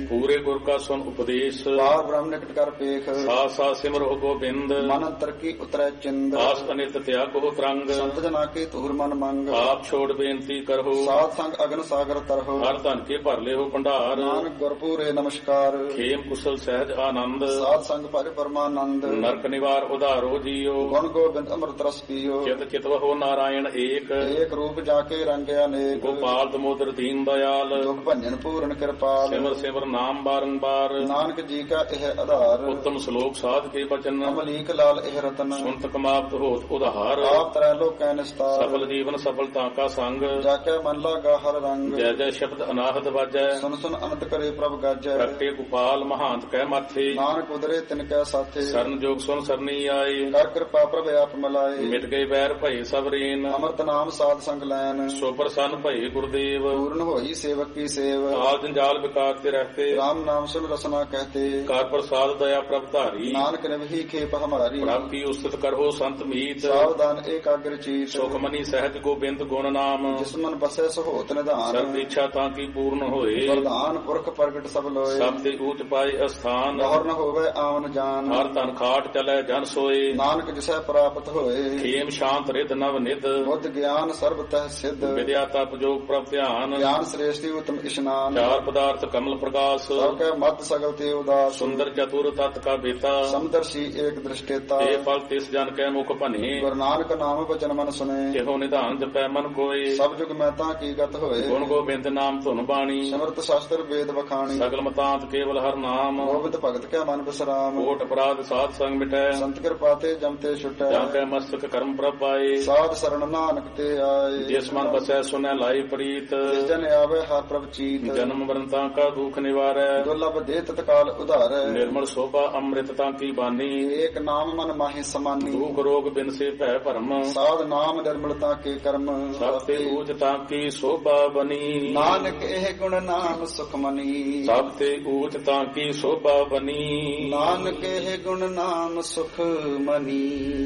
ਪੂਰੇ ਗੁਰ ਕਾ ਸੁਨ ਉਪਦੇਸ਼, ਪਾਰ ਬ੍ਰਹਮ ਨਿਕਟ ਕਰ ਪੇਖ, ਸਾਥ ਸਾਥ ਸਿਮਰੋ ਗੋਬਿੰਦ, ਮਨ ਅੰਤਰ ਕੀ ਉਤਰੈ ਚਿੰਦ, ਆਸ ਅਨਿਤ ਤਿਆਗੋ ਤਰੰਗ, ਸੰਤ ਜਨਾ ਕੇ ਤੂਰ ਮਨ ਮੰਗ, ਆਪ ਛੋੜ ਬੇਨਤੀ ਕਰੋ, ਸਾਧ ਸੰਗ ਅਗਨ ਸਾਗਰ ਤਰਹੁ, ਹਰ ਧਨ ਕੇ ਭਰ ਲਿਓ ਭੰਡਾਰ, ਨਾਨਕ ਗੁਰਪੂਰੇ ਨਮਸਕਾਰ, ਖੇਮ ਕੁਸਲ ਸਹਿਜ ਆਨੰਦ, ਸਾਧ ਸੰਗ ਭਜ ਪਰਮਾਨੰਦ, ਨਰਕ ਨਿਵਾਰ ਉਧਾਰੋ ਜੀਓ, ਗੁਣ ਗੋਬਿੰਦ ਅੰਮ੍ਰਿਤ ਰਸ ਪੀਓ, ਚਿਤ ਚਿਤਵਹੁ ਨਾਰਾਇਣ ਏਕ, ਏਕ ਰੂਪ ਜਾ ਕੇ ਰੰਗ ਅਨੇਕ, ਗੋਪਾਲ ਦਮੋਦਰ ਦੀਨ ਦਇਆਲ, ਦੁਖ ਭੰਜਨ ਪੂਰਨ ਕਿਰਪਾਲ, ਸਿਮਰ ਸਿਮਰ ਨਾਮ ਬਾਰੰਬਾਰ, ਨਾਨਕ ਜੀ ਕਾ ਇਹ ਆਧਾਰ, ਉੱਤਮ ਸ਼ਲੋਕ ਸਾਧ ਕੇ ਬਚਨ, ਅਮਲੀਕ ਲਾਲ ਇਹ ਰਤਨ, ਸੁਨਤ ਕਮਾਵਤ ਹੋਤ ਉਧਾਰ, ਆਪ ਤਰੈ ਲੋਕੈ ਨਿਸਤਾਰ, ਸਫਲ ਜੀਵਨ ਸਫਲਤਾ ਕਾ ਸੰਗ, ਜਾ ਕੇ ਮਨ ਲਾਗਾ ਹਰ ਰੰਗ, ਜੈ ਜੈ ਸ਼ਬਦ ਅਨਾਹਦ ਵਾਜੈ, ਸੁਨ ਸੁਨ ਅਨੰਤ ਕਰੇ ਪ੍ਰਭ ਗਾਜੈ, ਪ੍ਰਗਟੇ ਗੋਪਾਲ ਮਹਾਂਤ ਕਹਿ ਮਾਥੇ, ਨਾਨਕ ਉਦਰੇ ਤਿਨ ਕੈ ਸਾਥੇ, ਸਰਨ ਜੋਗ ਸੁਨ ਸਰਨੀ ਆਏ, ਕਰ ਕਿਰਪਾ ਪ੍ਰਭ ਆਪ ਮਲਾਏ, ਮਿਟ ਗਏ ਬੈਰ ਭਏ ਸਭ ਰੇਨ, ਅੰਮ੍ਰਿਤ ਨਾਮ ਸਾਧ ਸੰਗ ਲੈਨ, ਸੋਬਰ ਸਨ ਭਏ ਗੁਰਦੇਵ, ਪੂਰਨ ਹੋਈ ਸੇਵਕ ਕੀ ਸੇਵ, ਆਲ ਜੰਜਾਲ ਵਿਕਾਰ ਤੇ ਰਹਤੇ, ਰਾਮ ਨਾਮ ਸੁਨ ਰਸਨਾ ਕਹਤੇ, ਕਰ ਪ੍ਰਸਾਦ ਦਇਆ ਪ੍ਰਭ ਧਾਰੀ, ਨਾਨਕ ਨਿਵਹੀ ਖੇਪ ਹਮਾਰੀ, ਪ੍ਰਭ ਕੀ ਉਸਤਤ ਕਰੋ ਸੰਤ ਮੀਤ, ਸਾਵਧਾਨ ਏਕਾਗਰ ਚੀਤ, ਸੁਖਮਨੀ ਸਹਿਜ ਗੋਬਿੰਦ ਗੁਣ ਨਾਮ, ਜਿਸ ਮਨ ਬਸੈ ਸੋਹਤ ਨਿਧਾਨ, ਸਰਬ ਇੱਛਾ ਤਾਂ ਕੀ ਪੂਰਨ ਹੋਏ, ਵਰਦਾਨ ਪੁਰਖ ਪ੍ਰਗਟ ਸਭ ਲੋਏ, ਸਭ ਤੇ ਊਚ ਪਾਏ ਅਸਥਾਨ, ਗੌਰ ਨ ਹੋਵੇ ਆਵਨ ਜਾਨ, ਹਰ ਧਨ ਖਾਟ ਚਲੈ ਜਨ ਸੋਏ, ਨਾਨਕ ਜਿਸੈ ਪ੍ਰਾਪਤ ਹੋਏ, ਖੇਮ ਸ਼ਾਂਤ ਰਿਧ ਨਵ ਨਿਧ, ਬੁੱਧ ਗਿਆਨ ਸਰਬ ਤਹਿ ਸਿੱਧ, ਵਿਦਿਆ ਤਪ ਜੋਗ ਪ੍ਰਭ ਧਿਆਨ, ਗਿਆਨ ਸ੍ਰੇਸ਼ਟੀ ਉਤਮ ਇਸ਼ਨਾਨ, ਚਾਰ ਪਦਾਰਥ ਕਮਲ ਪ੍ਰਕਾਸ਼, ਸਭ ਕੈ ਮਤ ਸਗਲ ਤੇ ਉਦਾਸ, ਸੁੰਦਰ ਚਤੁਰ ਤਤ ਕਾ ਬੇਤਾ, ਸਮਦਰਸ਼ੀ ਏਕ ਦ੍ਰਿਸ਼ਟੇਤਾ, ਤੇ ਫਲ ਤਿਸ ਜਨ ਕੈ ਮੁਖ ਭਨੇ, ਗੁਰੂ ਨਾਨਕ ਨਾਮ ਬਚਨ ਮਨ ਸੁਨੇ, ਇਹੋ ਨਿਧਾਨ ਜਪੈ ਮਨ ਕੋਏ, ਸਭ ਜੁਗ ਮੈਂ ਤਾਂ ਕੀ ਗਤ ਹੋਏ, ਗੁਣ ਗੋਬਿੰਦ ਨਾਮ ਧੁਨ ਬਾਣੀ, ਸਿਮਰਤ ਸ਼ਾਸਤਰ ਵੇਦ ਵਖਾਣੀ, ਸਗਲ ਮਤਾਂਤ ਕੇਵਲ ਹਰ ਨਾਮ, ਗੋਬਿੰਦ ਭਗਤ ਕੈ ਮਨ ਬਿਸਰਾਮ, ਕੋਟ ਅਪਰਾਧ ਸਾਧ ਸੰਗ ਮਿਟੈ, ਸੰਤ ਕਿਰਪਾ ਤੇ ਜਮ ਤੇ ਛੁਟੈ, ਜਾਂ ਕੈ ਮਸਤਕ ਕਰਮ ਪ੍ਰਭ ਪਾਏ, ਸਾਧ ਸਰਣ ਨਾਨਕ ਤੇ ਆਏ, ਜਿਸ ਮਨ ਬਸੈ ਸੁਨੈ ਲਾਈ ਪ੍ਰੀਤ, ਜਿਸ ਜਨ ਆਵੇ ਹਰ ਪ੍ਰਭ ਚੀਤ, ਜਨਮ ਮਰਨ ਤਾਂ ਕਾ ਦੁਖ ਨਿਵਾਰੈ, ਦੁਰਲਭ ਦੇ ਤਤਕਾਲ ਉਧਾਰੈ, ਨਿਰਮਲ ਸੋਭਾ ਅੰਮ੍ਰਿਤ ਤਾਂ ਕੀ ਬਾਨੀ, ਏਕ ਨਾਮ ਮਨ ਮਾਹੀ ਸਮਾਨੀ, ਦੁਖ ਰੋਗ ਬਿਨ ਸੇ ਭੈ ਭਰਮ, ਸਾਧ ਨਾਮ ਨਿਰਮਲਤਾ ਕੇ ਕਰਮ, ਸਭ ਤੇ ਊਚ ਤਾਂ ਕੀ ਸੋਭਾ ਬਨੀ, ਨਾਨਕ ਇਹ ਗੁਣ ਨਾਮ ਸੁਖ ਮਨੀ, ਸਭ ਤੇ ਊਚ ਤਾਂ ਕੀ ਸੋਭਾ ਬਨੀ, ਨਾਨਕ ਇਹ ਗੁਣ ਨਾਮ ਸੁਖ ਮਨੀ।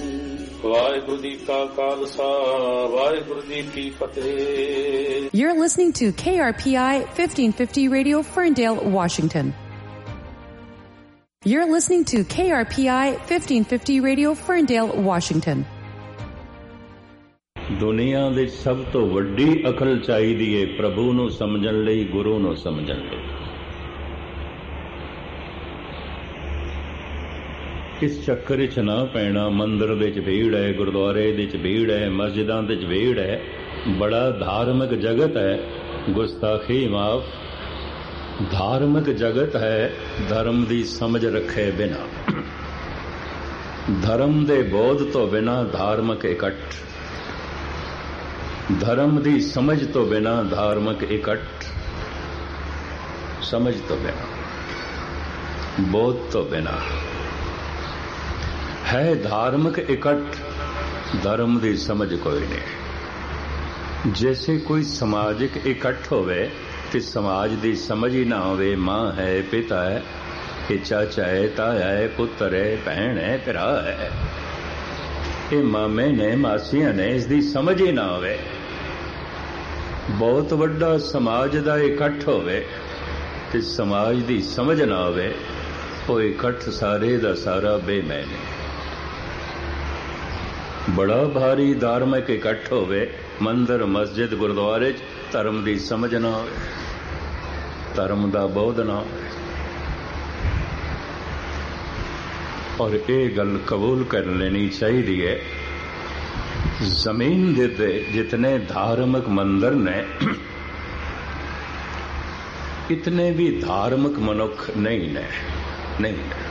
ਵਾਹਿਗੁਰੂ ਜੀ ਕਾ ਖਾਲਸਾ, ਵਾਹਿਗੁਰੂ ਜੀ ਕੀ ਫਤਿਹ। You're listening to KRPI 1550 Radio, Ferndale, Washington. You're listening to KRPI 1550 Radio, Ferndale, Washington. ਦੁਨੀਆ ਦੇ ਸਭ ਤੋਂ ਵੱਡੀ ਅਕਲ ਚਾਹੀਦੀ ਏ ਪ੍ਰਭੂ ਨੂੰ ਸਮਝਣ ਲਈ, ਗੁਰੂ ਨੂੰ ਸਮਝਣ ਲਈ। ਇਸ ਚੱਕਰ ਵਿੱਚ ਨਾ ਪੈਣਾ। ਮੰਦਰ ਦੇ ਵਿੱਚ ਭੀੜ ਹੈ, ਗੁਰਦੁਆਰੇ ਦੇ ਵਿੱਚ ਭੀੜ ਹੈ, ਮਸਜਿਦਾਂ ਦੇ ਵਿੱਚ ਭੀੜ ਹੈ, ਬੜਾ ਧਾਰਮਿਕ ਜਗਤ ਹੈ, ਗੁਸਤਾਖੀ ਮਾਫ, ਧਾਰਮਿਕ ਜਗਤ ਹੈ। ਧਰਮ ਦੀ ਸਮਝ ਰੱਖੇ ਬਿਨਾ, ਧਰਮ ਦੇ ਬੋਧ ਤੋਂ ਬਿਨਾ ਧਾਰਮਿਕ ਇਕੱਠ, ਧਰਮ ਦੀ ਸਮਝ ਤੋਂ ਬਿਨਾ ਧਾਰਮਿਕ ਇਕੱਠ, ਸਮਝ ਤੋਂ ਬਿਨਾ, ਬੋਧ ਤੋਂ ਬਿਨਾ ਹੈ ਧਾਰਮਿਕ ਇਕੱਠ, ਧਰਮ ਦੀ ਸਮਝ ਕੋਈ ਨਹੀਂ। ਜੈਸੇ ਕੋਈ ਸਮਾਜਿਕ ਇਕੱਠ ਹੋਵੇ ਤੇ ਸਮਾਜ ਦੀ ਸਮਝ ਹੀ ਨਾ ਹੋਵੇ, ਮਾਂ ਹੈ, ਪਿਤਾ ਹੈ, ਇਹ ਚਾਚਾ ਹੈ, ਤਾਇਆ ਹੈ, ਪੁੱਤਰ ਹੈ, ਭੈਣ ਹੈ, ਭਰਾ ਹੈ, ਇਹ ਮਾਮੇ ਨੇ, ਮਾਸੀਆਂ ਨੇ, ਇਸ ਦੀ ਸਮਝ ਹੀ ਨਾ ਹੋਵੇ। ਬਹੁਤ ਵੱਡਾ ਸਮਾਜ ਦਾ ਇਕੱਠ ਹੋਵੇ ਤੇ ਸਮਾਜ ਦੀ ਸਮਝ ਨਾ ਹੋਵੇ, ਉਹ ਇਕੱਠ ਸਾਰੇ ਦਾ ਸਾਰਾ ਬੇਮੈਨ ਹੈ। ਬੜਾ ਭਾਰੀ ਧਾਰਮਿਕ ਇਕੱਠ ਹੋਵੇ, ਮੰਦਰ, ਮਸਜਿਦ, ਗੁਰਦੁਆਰੇ 'ਚ ਧਰਮ ਦੀ ਸਮਝ ਨਾ ਹੋਵੇ, ਧਰਮ ਦਾ ਬੋਧ ਨਾ ਹੋਵੇ। ਔਰ ਇਹ ਗੱਲ ਕਬੂਲ ਕਰ ਲੈਣੀ ਚਾਹੀਦੀ ਹੈ, ਜ਼ਮੀਨ ਦੇ ਜਿਤਨੇ ਧਾਰਮਿਕ ਮੰਦਰ ਨੇ, ਇਤਨੇ ਵੀ ਧਾਰਮਿਕ ਮਨੁੱਖ ਨਹੀਂ ਨੇ, ਨਹੀਂ ਨੇ।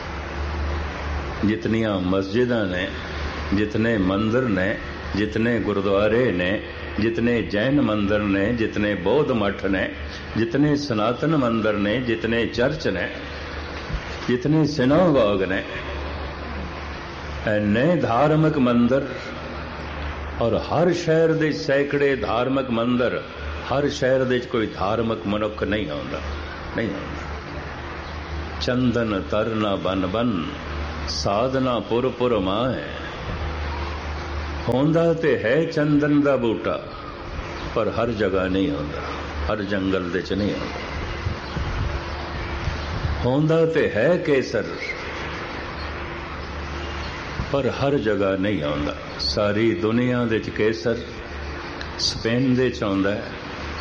ਜਿਤਨੀਆਂ ਮਸਜਿਦਾਂ ਨੇ, जितने मंदिर ने, जितने गुरुद्वारे ने, जितने जैन मंदिर ने, जितने बौद्ध मठ ने, जितने सनातन मंदिर ने, जितने चर्च ने, जितने सिनागोग ने, नए धार्मिक मंदिर, और हर शहर दे सैकड़े धार्मिक मंदिर, हर शहर दे कोई धार्मिक मनुख नहीं आउंदा, नहीं आउंदा। चंदन तरना बन बन, साधना पुर पुर माए, ਹੁੰਦਾ ਤੇ ਹੈ ਚੰਦਨ ਦਾ ਬੂਟਾ, ਪਰ ਹਰ ਜਗ੍ਹਾ ਨਹੀਂ ਹੁੰਦਾ, ਹਰ ਜੰਗਲ ਦੇ ਚ ਨਹੀਂ ਹੁੰਦਾ। ਹੋਂਦਾ ਤੇ ਹੈ ਕੇਸਰ, ਪਰ ਹਰ ਜਗ੍ਹਾ ਨਹੀਂ ਆਉਂਦਾ। ਸਾਰੀ ਦੁਨੀਆ ਦੇ ਚ ਕੇਸਰ ਸਪੇਨ ਦੇ ਚ ਆਉਂਦਾ ਹੈ,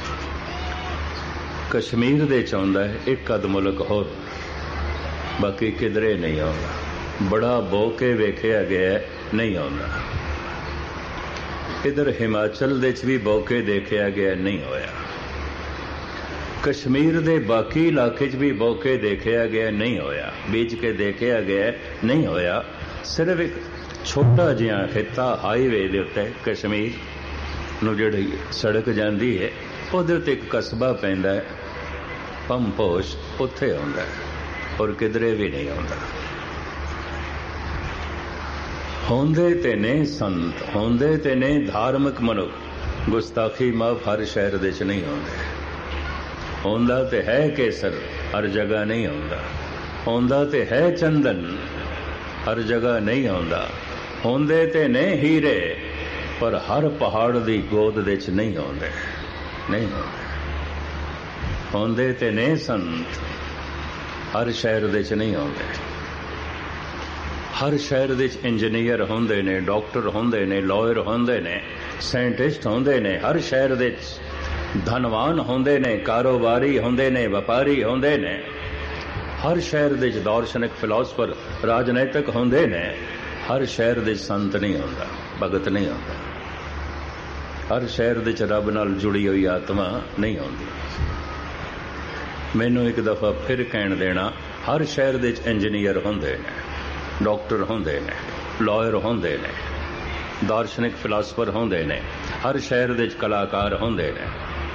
ਕਸ਼ਮੀਰ ਦੇ ਚ ਆਉਂਦਾ ਹੈ, ਇੱਕ ਅੱਧ ਮੁਲਕ ਹੋਰ, ਬਾਕੀ ਕਿਧਰੇ ਨਹੀਂ ਆਉਂਦਾ। ਬੜਾ ਬੋ ਕੇ ਵੇਖਿਆ ਗਿਆ, ਨਹੀਂ ਆਉਂਦਾ। ਇਧਰ ਹਿਮਾਚਲ ਦੇ ਚ ਵੀ ਬੋ ਕੇ ਦੇਖਿਆ ਗਿਆ, ਨਹੀਂ ਹੋਇਆ। ਕਸ਼ਮੀਰ ਦੇ ਬਾਕੀ ਇਲਾਕੇ ਚ ਵੀ ਬੋ ਕੇ ਦੇਖਿਆ ਗਿਆ, ਨਹੀਂ ਹੋਇਆ। ਬੀਜ ਕੇ ਦੇਖਿਆ ਗਿਆ, ਨਹੀਂ ਹੋਇਆ। ਸਿਰਫ ਇੱਕ ਛੋਟਾ ਜਿਹਾ ਖਿੱਤਾ ਹਾਈਵੇ ਦੇ ਉੱਤੇ ਕਸ਼ਮੀਰ ਨੂੰ ਜਿਹੜੀ ਸੜਕ ਜਾਂਦੀ ਹੈ, ਉਹਦੇ ਉੱਤੇ ਇੱਕ ਕਸਬਾ ਪੈਂਦਾ ਹੈ ਪੰਪੋਸ਼, ਉੱਥੇ ਆਉਂਦਾ ਹੈ, ਔਰ ਕਿਧਰੇ ਵੀ ਨਹੀਂ ਆਉਂਦਾ। ਹੁੰਦੇ ਤੇ ਨੇ ਸੰਤ, ਹੁੰਦੇ ਤੇ ਨੇ ਧਾਰਮਿਕ ਮਨੁੱਖ, ਗੁਸਤਾਖੀ ਮਾਫ ਹਰ ਸ਼ਹਿਰ ਦੇ ਚ ਨਹੀਂ ਆਉਂਦੇ। ਹੁੰਦਾ ਤੇ ਹੈ ਕੇਸਰ, ਹਰ ਜਗ੍ਹਾ ਨਹੀਂ ਆਉਂਦਾ। ਹੁੰਦਾ ਤੇ ਹੈ ਚੰਦਨ, ਹਰ ਜਗ੍ਹਾ ਨਹੀਂ ਆਉਂਦਾ। ਹੁੰਦੇ ਤੇ ਨੇ ਹੀਰੇ, ਪਰ ਹਰ ਪਹਾੜ ਦੀ ਗੋਦ ਦੇ ਚ ਨਹੀਂ ਆਉਂਦੇ, ਨਹੀਂ ਆਉਂਦੇ। ਹੁੰਦੇ ਤੇ ਨੇ ਸੰਤ, ਹਰ ਸ਼ਹਿਰ ਦੇ ਚ ਨਹੀਂ ਆਉਂਦੇ। ਹਰ ਸ਼ਹਿਰ ਦੇ ਚ ਇੰਜੀਨੀਅਰ ਹੁੰਦੇ ਨੇ, ਡਾਕਟਰ ਹੁੰਦੇ ਨੇ, ਲਾਇਰ ਹੁੰਦੇ ਨੇ, ਸਾਇੰਟਿਸਟ ਹੁੰਦੇ ਨੇ। ਹਰ ਸ਼ਹਿਰ ਦੇ ਚ ਧਨਵਾਨ ਹੁੰਦੇ ਨੇ, ਕਾਰੋਬਾਰੀ ਹੁੰਦੇ ਨੇ, ਵਪਾਰੀ ਹੁੰਦੇ ਨੇ। ਹਰ ਸ਼ਹਿਰ ਦੇ ਚ ਦਾਰਸ਼ਨਿਕ, ਫਿਲਾਸਫਰ, ਰਾਜਨੀਤਿਕ ਹੁੰਦੇ ਨੇ। ਹਰ ਸ਼ਹਿਰ ਦੇ ਸੰਤ ਨਹੀਂ ਹੁੰਦਾ, ਭਗਤ ਨਹੀਂ ਹੁੰਦਾ। ਹਰ ਸ਼ਹਿਰ ਦੇ ਚ ਰੱਬ ਨਾਲ ਜੁੜੀ ਹੋਈ ਆਤਮਾ ਨਹੀਂ ਆਉਂਦੀ। ਮੈਨੂੰ ਇੱਕ ਦਫਾ ਫਿਰ ਕਹਿਣ ਦੇਣਾ, ਹਰ ਸ਼ਹਿਰ ਦੇ ਚ ਇੰਜੀਨੀਅਰ ਹੁੰਦੇ ਨੇ, ਡਾਕਟਰ ਹੁੰਦੇ ਨੇ, ਲਾਇਰ ਹੁੰਦੇ ਨੇ, ਦਾਰਸ਼ਨਿਕ, ਫਿਲਾਸਫਰ ਹੁੰਦੇ ਨੇ। ਹਰ ਸ਼ਹਿਰ ਦੇ ਚ ਕਲਾਕਾਰ ਹੁੰਦੇ ਨੇ।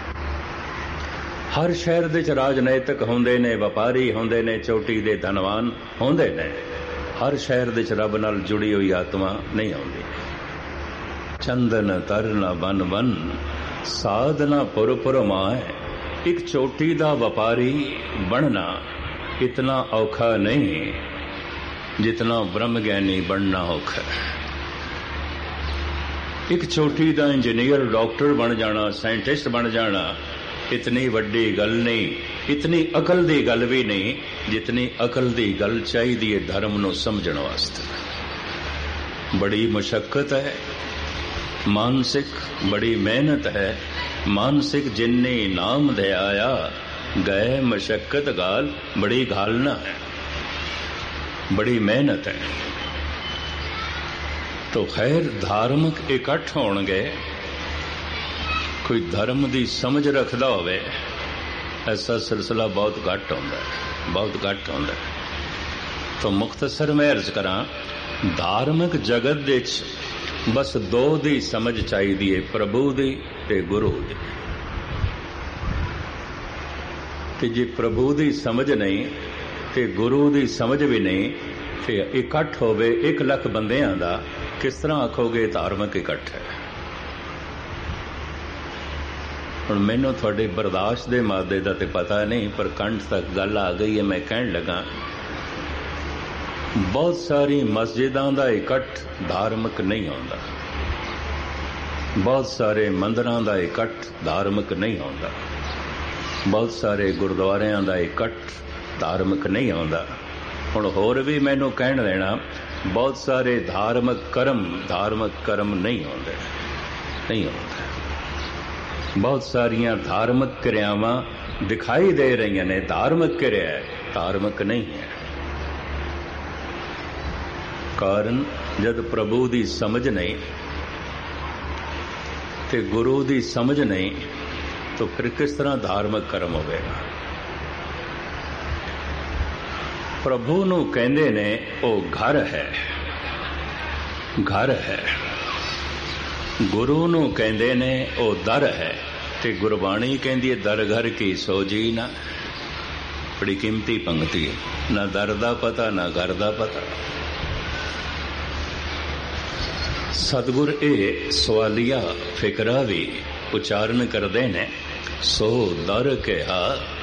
ਹਰ ਸ਼ਹਿਰ ਦੇ ਚ ਰਾਜਨੀਤਿਕ ਹੁੰਦੇ ਨੇ, ਵਪਾਰੀ ਹੁੰਦੇ ਨੇ, ਚੋਟੀ ਦੇ ਧਨਵਾਨ ਹੁੰਦੇ ਨੇ। ਹਰ ਸ਼ਹਿਰ ਦੇ ਚ ਰੱਬ ਨਾਲ ਜੁੜੀ ਹੋਈ ਆਤਮਾ ਨਹੀਂ ਆਉਂਦੀ। ਚੰਦਨ ਤਰਨ ਬਨ ਬਨ, ਸਾਧਨਾ ਪੁਰ ਪੁਰ ਮਾਏ। ਇੱਕ ਚੋਟੀ ਦਾ ਵਪਾਰੀ ਬਣਨਾ ਇਤਨਾ ਔਖਾ ਨਹੀਂ ਜਿਤਨਾ ਬ੍ਰਹਮ ਗਿਆਨੀ ਬਣਨਾ ਔਖਾ ਹੈ। ਇੱਕ ਚੋਟੀ ਦਾ ਇੰਜੀਨੀਅਰ, ਡਾਕਟਰ ਬਣ ਜਾਣਾ, ਸਾਇੰਟਿਸਟ ਬਣ ਜਾਣਾ ਇਤਨੀ ਵੱਡੀ ਗੱਲ ਨਹੀਂ, ਇਤਨੀ ਅਕਲ ਦੀ ਗੱਲ ਵੀ ਨਹੀਂ ਜਿਤਨੀ ਅਕਲ ਦੀ ਗੱਲ ਚਾਹੀਦੀ ਹੈ ਧਰਮ ਨੂੰ ਸਮਝਣ ਵਾਸਤੇ। ਬੜੀ ਮੁਸ਼ੱਕਤ ਹੈ ਮਾਨਸਿਕ, ਬੜੀ ਮਿਹਨਤ ਹੈ ਮਾਨਸਿਕ। ਜਿੰਨੇ ਨਾਮ ਧਿਆਇਆ ਗਏ ਮੁਸ਼ੱਕਤ ਗਾਲ, ਬੜੀ घालना है, बड़ी मेहनत है। तो खैर धार्मिक इकट्ठ होणगे, कोई धर्म की समझ रखता होवे, ऐसा सिलसिला बहुत घट होंदा है, बहुत घट होंदा है। तो मुख्तसर मैं अर्ज करा, धार्मिक जगत दे बस दो दी समझ चाहिदी है, प्रभु दी ते गुरु दी। ते जे प्रभु दी समझ नहीं ते गुरु दी समझ भी नहीं, ते इकट्ठ होवे 1 लाख बंदियां दा, किस तरह आखोगे धार्मिक इकट्ठ है। हुण मैनूं तुहाडे बर्दाश्त दे मादे दा ते पता नहीं, पर कंठ तक गल आ गई है। मैं कहण लगा, बहुत सारी मस्जिदां दा इकट्ठ धार्मिक नहीं होंदा, बहुत सारे मंदिरां दा इकट्ठ धार्मिक नहीं होंदा, बहुत सारे गुरुद्वारियां दा इकट्ठ धार्मिक नहीं होंदा। हुण होर भी मैनूं कहण देना, बहुत सारे धार्मिक कर्म नहीं होंदे, नहीं होंदे। बहुत सारियां धार्मिक क्रियावां दिखाई दे रही ने धार्मिक क्रिया है, धार्मिक नहीं है। कारण जद प्रभु दी समझ नहीं ते गुरु दी समझ नहीं, तो फिर किस तरह धार्मिक कर्म होगा। प्रभु नूं कहंदे ने ओ घर है, घर है। गुरु नूं कहंदे ने ओ दर है, ते गुरबाणी कहंदी है दर घर की सोजी ना। बड़ी कीमती पंक्ति है, ना दर दा पता ना घर दा पता। सतगुर ए सवालिया फिकरा भी उच्चारण करते ने, सो दर कहा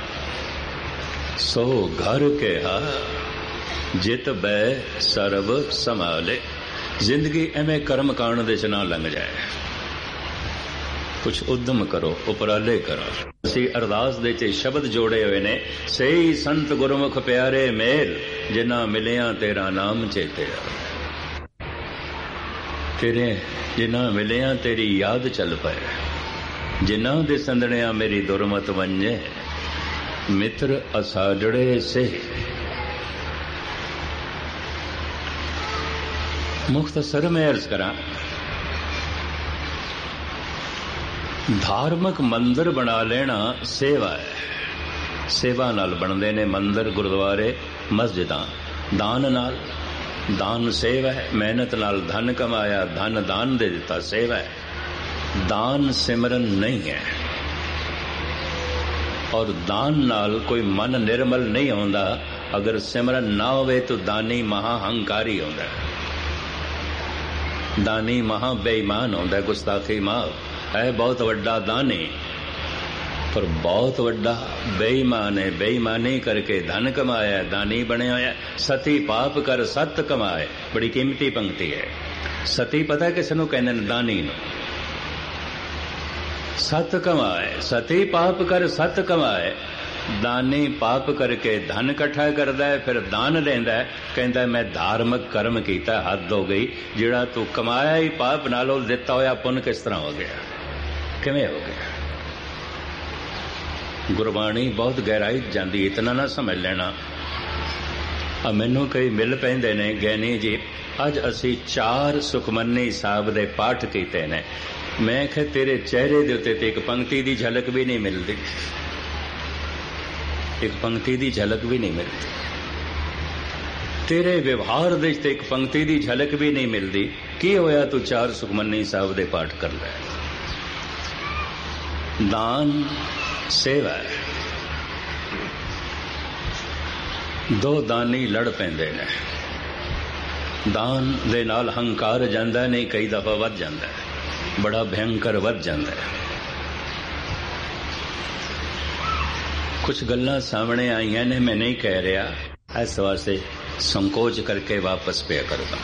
सो घर कहा, जित बै सर्व संभाले। जिंदगी एवें कर्म कांड दे च ना लंघ जाए। ਕੁਛ ਉਦਮ ਕਰੋ, ਉਪਰਾਲੇ ਕਰੋ। ਅਸੀਂ ਅਰਦਾਸ ਦੇ ਚ ਸ਼ਬਦ ਜੋੜੇ ਹੋਏ ਨੇ, ਸਹੀ ਸੰਤ ਗੁਰਮੁਖ ਪਿਆਰੇ ਮੇਲ, ਜਿਨ੍ਹਾਂ ਮਿਲਿਆ ਤੇਰਾ ਨਾਮ ਚੇਤੇ ਆਵੇ। ਤੇਰੇ ਜਿਨ੍ਹਾਂ ਮਿਲਿਆ ਤੇਰੀ ਯਾਦ ਚੱਲ ਪਏ, ਜਿਨ੍ਹਾਂ ਦੇ ਸੰਦਣਿਆ ਮੇਰੀ ਦੁਰਮਤ ਵੰਜੇ, ਮਿੱਤਰ ਅਸਾਜੜੇ ਸੇ। ਮੁਖਤਸਰ ਮੈਂ ਅਰਜ਼ ਕਰਾਂ, ਧਾਰਮਿਕ ਮੰਦਰ ਬਣਾ ਲੈਣਾ ਸੇਵਾ ਹੈ। ਸੇਵਾ ਨਾਲ ਬਣਦੇ ਨੇ ਮੰਦਰ, ਗੁਰਦੁਆਰੇ, ਮਸਜਿਦਾਂ। ਦਾਨ ਨਾਲ, ਦਾਨ ਸੇਵਾ ਹੈ। ਮਿਹਨਤ ਨਾਲ ਧਨ ਕਮਾਇਆ, ਧਨ ਦਾਨ ਦੇ ਦਿੱਤਾ, ਸੇਵਾ ਹੈ। ਦਾਨ ਸਿਮਰਨ ਨਹੀਂ ਹੈ। ਔਰ ਦਾਨ ਨਾਲ ਕੋਈ ਮਨ ਨਿਰਮਲ ਨਹੀਂ ਆਉਂਦਾ। ਅਗਰ ਸਿਮਰਨ ਨਾ ਹੋਵੇ ਤਾਂ ਦਾਨੀ ਮਹਾ ਹੰਕਾਰੀ ਹੁੰਦਾ, ਦਾਨੀ ਮਹਾ ਬੇਈਮਾਨ ਹੁੰਦਾ, ਗੁਸਤਾਖੀ ਮਾਫ ਹੈ। ਬਹੁਤ ਵੱਡਾ ਦਾਨੀ ਪਰ ਬਹੁਤ ਵੱਡਾ ਬੇਈਮਾਨ ਹੈ। ਬੇਈਮਾਨੀ ਕਰਕੇ ਧਨ ਕਮਾਇਆ, ਦਾਨੀ ਬਣਿਆ ਹੋਇਆ। ਸਤੀ ਪਾਪ ਕਰ ਸਤ ਕਮਾਏ, ਬੜੀ ਕੀਮਤੀ ਪੰਕਤੀ ਹੈ। ਸਤੀ ਪਤਾ ਕਿਸ ਨੂੰ ਕਹਿੰਦੇ ਨੇ? ਦਾਨੀ ਨੂੰ। ਸਤ ਕਮਾਏ, ਸਤੀ ਪਾਪ ਕਰ ਸਤ ਕਮਾਏ। ਦਾਨੀ ਪਾਪ ਕਰਕੇ ਧਨ ਇਕੱਠਾ ਕਰਦਾ ਹੈ, ਫਿਰ ਦਾਨ ਲੈਂਦਾ ਹੈ, ਕਹਿੰਦਾ ਮੈਂ ਧਾਰਮਿਕ ਕਰਮ ਕੀਤਾ, ਹੱਦ ਹੋ ਗਈ। ਜਿਹੜਾ ਤੂੰ ਕਮਾਇਆ ਹੀ ਪਾਪ ਨਾਲੋਂ, ਦਿੱਤਾ ਹੋਇਆ ਪੁੰਨ ਕਿਸ ਤਰ੍ਹਾਂ ਹੋ ਗਿਆ, ਕਿਵੇਂ ਹੋ ਗਿਆ? ਗੁਰਬਾਣੀ ਬਹੁਤ ਗਹਿਰਾਈ ਜਾਂਦੀ, ਇਤਨਾ ਨਾ ਸਮਝ ਲੈਣਾ। ਮੈਨੂੰ ਕਈ ਮਿਲ ਪੈਂਦੇ ਨੇ, ਗਿਆਨੀ ਜੀ ਅੱਜ ਅਸੀਂ 4 ਸੁਖਮਨੀ ਸਾਹਿਬ ਦੇ ਪਾਠ ਕੀਤੇ ਨੇ। ਮੈਂ ਕਿਹਾ ਤੇਰੇ ਚਿਹਰੇ ਦੇ ਉੱਤੇ ਤੇ ਇੱਕ ਪੰਕਤੀ ਦੀ ਝਲਕ ਵੀ ਨਹੀਂ ਮਿਲਦੀ, ਇੱਕ ਪੰਕਤੀ ਦੀ ਝਲਕ ਵੀ ਨਹੀਂ ਮਿਲਦੀ। ਤੇਰੇ ਵਿਵਹਾਰ ਦੇ ਵਿੱਚ ਇੱਕ ਪੰਕਤੀ ਦੀ ਝਲਕ ਵੀ ਨਹੀਂ ਮਿਲਦੀ। ਕੀ ਹੋਇਆ ਤੂੰ 4 ਸੁਖਮਨੀ ਸਾਹਿਬ ਦੇ ਪਾਠ ਕਰ ਲੈ? ਦਾਨ ਸੇਵਾ ਹੈ। 2 ਦਾਨੀ ਲੜ ਪੈਂਦੇ ਨੇ, ਦਾਨ ਦੇ ਨਾਲ ਹੰਕਾਰ ਜਾਂਦਾ ਨਹੀਂ, ਕਈ ਦਫਾ ਵੱਧ ਜਾਂਦਾ, ਬੜਾ ਭਿਅੰਕਰ ਵੱਧ ਜਾਂਦਾ। ਕੁਝ ਗੱਲਾਂ ਸਾਹਮਣੇ ਆਈਆਂ ਨੇ, ਮੈਂ ਨਹੀਂ ਕਹਿ ਰਿਹਾ, ਇਸ ਵਾਸਤੇ ਸੰਕੋਚ ਕਰਕੇ ਵਾਪਸ ਪਿਆ ਕਰੂੰਗਾ।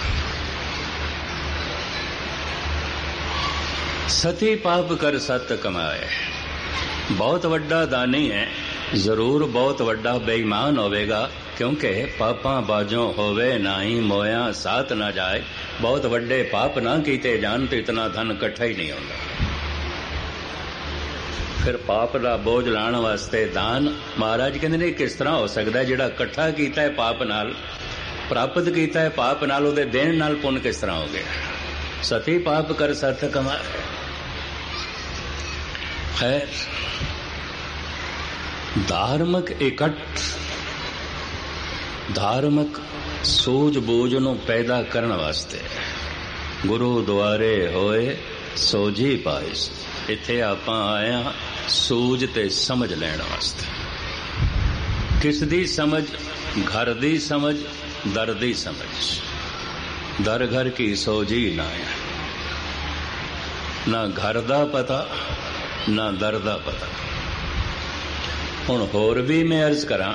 ਸਤੀ ਪਾਪ ਕਰ ਸਤ ਕਮਾਏ। ਬਹੁਤ ਵੱਡਾ ਦਾਨੀ ਹੈ, ਜ਼ਰੂਰ ਬਹੁਤ ਵੱਡਾ ਬੇਈਮਾਨ ਹੋਵੇਗਾ, ਕਿਉਂਕਿ ਪਾਪਾਂ ਬਾਝੋਂ ਹੋਵੇ ਨਾਹੀ ਮੋਇਆ ਸਾਥ ਨਾ ਜਾਏ। ਬਹੁਤ ਵੱਡੇ ਪਾਪ ਨਾ ਕੀਤੇ ਜਾਣ ਤੇ ਇਤਨਾ ਧਨ ਇਕੱਠਾ ਹੀ ਨਹੀਂ ਹੁੰਦਾ। ਫਿਰ ਪਾਪ ਦਾ ਬੋਝ ਲਾਉਣ ਵਾਸਤੇ ਦਾਨ, ਮਹਾਰਾਜ ਕਹਿੰਦੇ ਨੇ ਕਿਸ ਤਰ੍ਹਾਂ ਹੋ ਸਕਦਾ? ਜਿਹੜਾ ਇਕੱਠਾ ਕੀਤਾ ਹੈ ਪਾਪ ਨਾਲ, ਪ੍ਰਾਪਤ ਕੀਤਾ ਹੈ ਪਾਪ ਨਾਲ, ਉਹਦੇ ਦੇਣ ਨਾਲ ਪੁੰਨ ਕਿਸ ਤਰ੍ਹਾਂ ਹੋ ਗਿਆ? ਸਤੀ ਪਾਪ ਕਰ ਸਤ ਕਮਾਏ। ਖੈਰ, ਧਾਰਮਿਕ ਇਕੱਠ, ਧਾਰਮਿਕ ਸੂਝ-ਬੂਝ ਨੂੰ ਪੈਦਾ ਕਰਨ ਵਾਸਤੇ ਗੁਰੂ ਦੁਆਰੇ ਹੋਏ ਸੋਝੀ ਪਾਇਸ। ਇੱਥੇ ਆਪਾਂ ਆਏ ਹਾਂ ਸੂਝ ਤੇ ਸਮਝ ਲੈਣ ਵਾਸਤੇ। ਕਿਸ ਦੀ ਸਮਝ? ਘਰ ਦੀ ਸਮਝ, ਦਰ ਦੀ ਸਮਝ। ਦਰ ਘਰ ਕੀ ਸੋਝੀ ਨਾ ਹੈ, ਨਾ ਘਰ ਦਾ ਪਤਾ ਨਾ ਦਰ ਦਾ ਪਤਾ। ਹੁਣ ਹੋਰ ਵੀ ਮੈਂ ਅਰਜ਼ ਕਰਾਂ,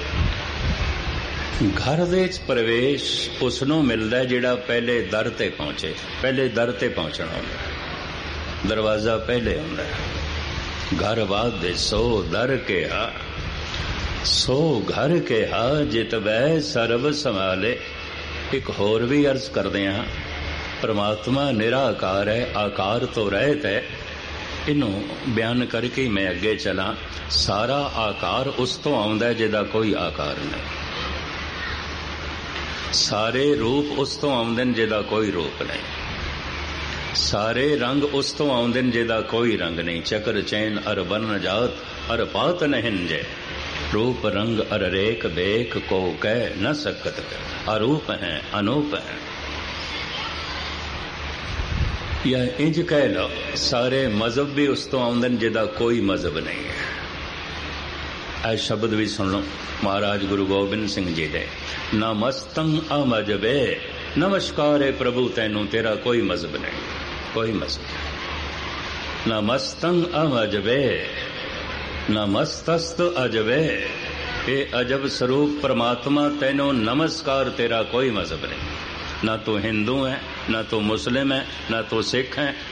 ਘਰ ਦੇ ਵਿੱਚ ਪ੍ਰਵੇਸ਼ ਉਸ ਨੂੰ ਮਿਲਦਾ ਜਿਹੜਾ ਪਹਿਲੇ ਦਰ ਤੇ ਪਹੁੰਚੇ। ਪਹਿਲੇ ਦਰ ਤੇ ਪਹੁੰਚਣਾ ਹੁੰਦਾ, ਦਰਵਾਜ਼ਾ ਪਹਿਲੇ ਹੁੰਦਾ। ਘਰ ਵਾਦੇ ਸੋ ਦਰ ਕਿਹਾ, ਸੋ ਘਰ ਕਿਹਾ, ਜਿਤ ਵੈ ਸਰਬ ਸੰਭਾਲੇ। ਇੱਕ ਹੋਰ ਵੀ ਅਰਜ਼ ਕਰਦੇ ਹਾਂ, ਪਰਮਾਤਮਾ ਨਿਰਾਕਾਰ ਹੈ, ਆਕਾਰ ਤੋਂ ਰਹਿਤ ਹੈ। ਇਹਨੂੰ ਬਿਆਨ ਕਰਕੇ ਮੈਂ ਅੱਗੇ ਚਲਾਂ। ਸਾਰਾ ਆਕਾਰ ਉਸ ਤੋਂ ਆਉਂਦਾ ਜਿਹਦਾ ਕੋਈ ਆਕਾਰ ਨਹੀਂ। ਸਾਰੇ ਰੂਪ ਉਸ ਤੋਂ ਆਉਂਦੇ ਨੇ ਜਿਹਦਾ ਕੋਈ ਰੂਪ ਨਹੀਂ। ਸਾਰੇ ਰੰਗ ਉਸ ਤੋਂ ਆਉਂਦੇ ਨੇ ਜਿਹਦਾ ਕੋਈ ਰੰਗ ਨਹੀਂ। ਚੱਕਰ ਚੈਨ ਅਰ ਬਰਨ ਜਾਤ ਅਰ ਪਾਤ ਨਹਿਨ ਜੇ, रूप रंग अर रेख बेख को कह न सकत, अरूप है अनूप है। यह इंज कह लो, सारे मजहब भी उस तो आउंदे ने जिहदा कोई मजहब नहीं है। ऐ शब्द भी सुन लो महाराज गुरु गोबिंद सिंह जी दे, नमस्तंग अमजबे, नमस्कार है प्रभु तैनू तेरा कोई मजहब नहीं, कोई मजहब। नमस्तंग अमजबे, नमस्तस्त अजबे, ये अजब स्वरूप परमात्मा तैनू नमस्कार तेरा कोई मजहब नहीं। ना तो हिंदू है, ना तो मुस्लिम है, ना तो सिख है,